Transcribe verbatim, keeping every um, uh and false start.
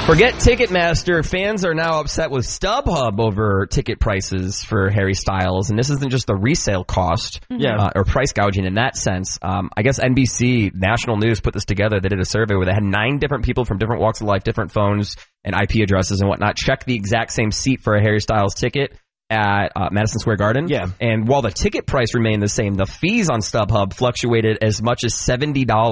Forget Ticketmaster. Fans are now upset with StubHub over ticket prices for Harry Styles. And this isn't just the resale cost Yeah. uh, or price gouging in that sense. Um, I guess N B C National News put this together. They did a survey where they had nine different people from different walks of life, different phones and I P addresses and whatnot, check the exact same seat for a Harry Styles ticket at uh, Madison Square Garden. Yeah. And while the ticket price remained the same, the fees on StubHub fluctuated as much as seventy dollars.